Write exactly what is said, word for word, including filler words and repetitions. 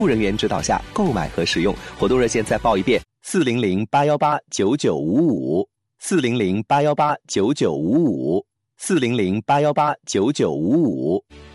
人员指导下购买和使用。活动热线再报一遍：四零零八幺八九九五五，四零零八幺八九九五五，四零零八幺八九九五五。